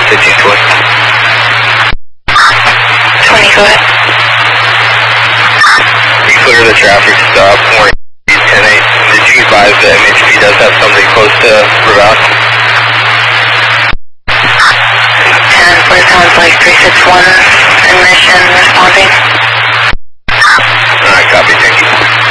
15 20. 20, go ahead. We clear the traffic stop, warning 10-8. Did you advise that MHP does have something close to Raval? 10, but it sounds like 361 admission responding.